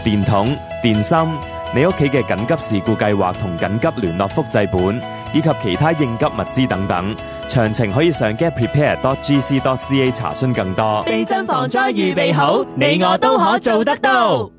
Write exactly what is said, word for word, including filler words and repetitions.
電筒、電芯、你屋企嘅緊急事故計劃同緊急聯絡複製本，以及其他應急物資等等。詳情可以上 get prepared dot g c dot c a 查詢更多。 地震防災預備好，你我都可做得到。